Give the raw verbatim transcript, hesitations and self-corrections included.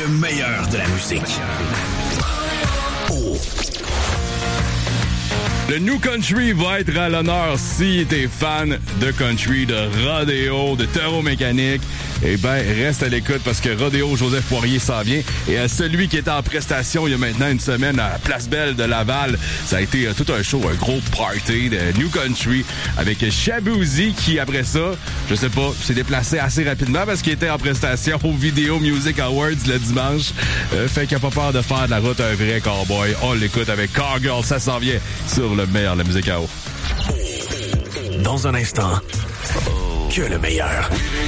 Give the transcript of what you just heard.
meilleur de la musique. Oh. Le New Country va être à l'honneur si t'es fan de country, de rodéo, de taureau mécanique. Eh ben, reste à l'écoute parce que Rodéo Joseph Poirier s'en vient. Et à celui qui était en prestation il y a maintenant une semaine à Place Belle de Laval, ça a été euh, tout un show, un gros party de New Country avec Shaboozey qui, après ça, je sais pas, s'est déplacé assez rapidement parce qu'il était en prestation au Video Music Awards le dimanche. Euh, fait qu'il a pas peur de faire de la route un vrai cowboy. On l'écoute avec Cargirl, ça s'en vient sur le meilleur de la musique à eau. Dans un instant, que le meilleur.